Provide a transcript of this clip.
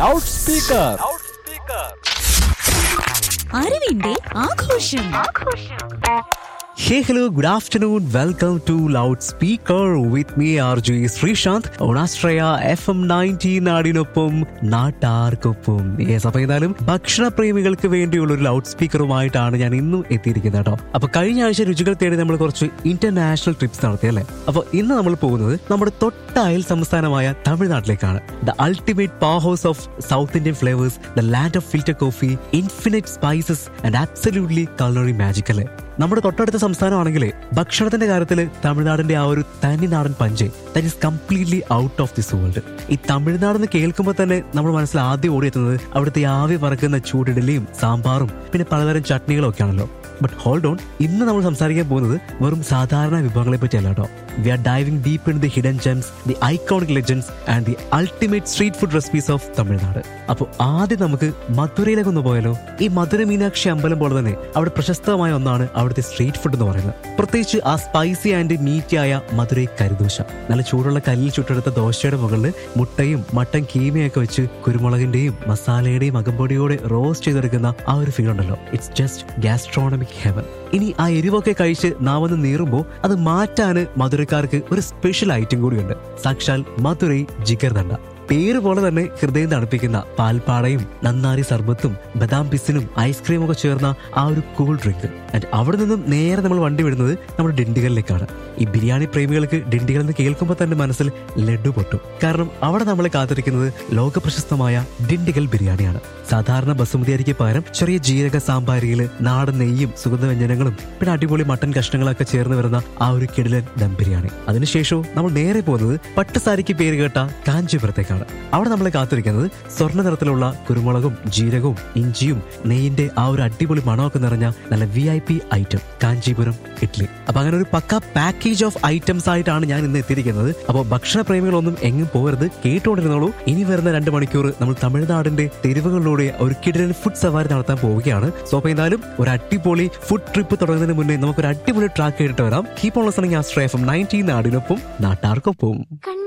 Loud speaker. അറിവിന്റെ ആഘോഷം. Hey, hello, good afternoon. Welcome to Loudspeaker with me, RJ Srishant, on Astraya FM 90 നാടിനൊപ്പം നാട്ടാർക്കൊപ്പം. Yes, അപ്പൊ ഏതായാലും ഭക്ഷണപ്രേമികൾക്ക് വേണ്ടിയുള്ള ഒരു ലൗഡ് സ്പീക്കറുമായിട്ടാണ് ഞാൻ ഇന്നും എത്തിയിരിക്കുന്നത് കേട്ടോ. അപ്പൊ കഴിഞ്ഞ ആഴ്ച രുചികൾ തേടി നമ്മൾ കുറച്ച് ഇന്റർനാഷണൽ ട്രിപ്സ് നടത്തി അല്ലേ. അപ്പൊ ഇന്ന് നമ്മൾ പോകുന്നത് നമ്മുടെ തൊട്ട അയൽ സംസ്ഥാനമായ തമിഴ്നാട്ടിലേക്കാണ്. The ultimate power house of south Indian flavours, the land of filter coffee, infinite spices and absolutely culinary magic അല്ലേ. നമ്മുടെ തൊട്ടടുത്ത സംസ്ഥാനമാണെങ്കിലേ ഭക്ഷണത്തിന്റെ കാര്യത്തിൽ തമിഴ്നാടിന്റെ ആ ഒരു തനി നാടൻ punch that is completely out of this world. ഈ തമിഴ്നാടെന്ന് കേൾക്കുമ്പോൾ തന്നെ നമ്മുടെ മനസ്സിൽ ആദ്യം ഓടിയെത്തുന്നത് അവിടുത്തെ ആവി പറക്കുന്ന ചൂടിഡലിയും സാമ്പാറും പിന്നെ പലതരം ചട്നികളും ഒക്കെ ആണല്ലോ. ബട്ട് ഹോൾഡ് ഓൺ, ഇന്ന് നമ്മൾ സംസാരിക്കാൻ പോകുന്നത് വെറും സാധാരണ വിഭവങ്ങളെ പറ്റിയല്ല കേട്ടോ. V R diving deep in the hidden Gems, the iconic legends and the ultimate street food recipes of Tamil Nadu. അപ്പോൾ ആദ്യം നമുക്ക് മധുരയിലേക്ക് ഒന്ന് പോയാലോ. ഈ മധുര മീനാക്ഷി അമ്പലം പോലെ തന്നെ അവിടെ പ്രശസ്തമായ ഒന്നാണ് അവിടുത്തെ സ്ട്രീറ്റ് ഫുഡ് എന്ന് പറയുന്നത്. പ്രത്യേകിച്ച് ആ സ്പൈസി ആൻഡ് മീറ്റിയായ മധുരൈ കരിദോശ. നല്ല ചൂടുള്ള കല്ലിൽ ചുട്ടെടുത്ത ദോശയുടെ മുകളിൽ മുട്ടയും മട്ടൻ കീമയൊക്കെ വെച്ച് കുരുമുളകിന്റെയും മസാലയുടെയും അകമ്പൊടിയോടെ റോസ്റ്റ് ചെയ്തെടുക്കുന്ന ആ ഒരു ഫീൽ ഉണ്ടല്ലോ, ഇറ്റ്സ് ജസ്റ്റ് ഗാസ്ട്രോണമിക് ഹെവൻ. ഇനി ആ എരിവൊക്കെ കഴിച്ച് നാവൊന്ന് നീറുമ്പോൾ അത് മാറ്റാന് മധുരക്കാർക്ക് ഒരു സ്പെഷ്യൽ ഐറ്റം കൂടിയുണ്ട്. സാക്ഷാൽ മധുരൈ ജിഗർദണ്ഡ. പേര് പോലെ തന്നെ ഹൃദയം തണുപ്പിക്കുന്ന പാൽപ്പാടയും നന്നാരി സർബത്തും ബദാം പിസിനും ഐസ്ക്രീമും ഒക്കെ ചേർന്ന ആ ഒരു കൂൾ ഡ്രിങ്ക്. ആൻഡ് അവിടെ നിന്നും നേരെ നമ്മൾ വണ്ടി വിടുന്നത് നമ്മുടെ ഡിണ്ടിഗലിലേക്കാണ്. ഈ ബിരിയാണി പ്രേമികൾക്ക് ഡിണ്ടിഗൽ എന്ന് കേൾക്കുമ്പോൾ തന്നെ മനസ്സിൽ ലഡു പൊട്ടും. കാരണം അവിടെ നമ്മളെ കാത്തിരിക്കുന്നത് ലോക പ്രശസ്തമായ ഡിണ്ടിഗൽ ബിരിയാണിയാണ്. സാധാരണ ബസുമതി അരിക്ക് പകരം ചെറിയ ജീരക സാമ്പാരിയില് നാടൻ നെയ്യും സുഗന്ധവ്യഞ്ജനങ്ങളും പിന്നെ അടിപൊളി മട്ടൻ കഷ്ണങ്ങളൊക്കെ ചേർന്ന് വരുന്ന ആ ഒരു കിടിലൻ ദം ബിരിയാണി. അതിനുശേഷവും നമ്മൾ നേരെ പോകുന്നത് പട്ടുസാരിക്ക് പേര് കേട്ട കാഞ്ചീപുരത്തേക്കാണ്. അവിടെ നമ്മളെ കാത്തിരിക്കുന്നത് സ്വർണ്ണ നിറത്തിലുള്ള കുരുമുളകും ജീരകവും ഇഞ്ചിയും നെയ്യിന്റെ ആ ഒരു അടിപൊളി മണമൊക്കെ നിറഞ്ഞ നല്ല VIP ഐറ്റം കാഞ്ചീപുരം ഇഡ്ലി. അപ്പൊ അങ്ങനെ ഒരു പക്ക പാക്കേജ് ഓഫ് ഐറ്റംസ് ആയിട്ടാണ് ഞാൻ ഇന്ന് എത്തിയിരിക്കുന്നത്. അപ്പോൾ ഭക്ഷണ പ്രേമികളൊന്നും എങ്ങും പോകരുത്, കേട്ടുകൊണ്ടിരുന്നോളൂ. ഇനി വരുന്ന 2 മണിക്കൂർ നമ്മൾ തമിഴ്നാടിന്റെ തെരുവുകളിലൂടെ ഒരു കിടിലൻ ഫുഡ് സവാരി നടത്താൻ പോവുകയാണ്. സോ അപ്പോൾ എന്തായാലും ഒരു അടിപൊളി ഫുഡ് ട്രിപ്പ് തുടങ്ങുന്നതിന് മുന്നേ നമുക്കൊരു അടിപൊളി ട്രാക്ക് കേട്ടിട്ട് വരാം. കീപ് ഓൺ ലിസണിംഗ് ആസ്ട്രയ FM 90 നാടിനൊപ്പം നാട്ടാർക്കൊപ്പം.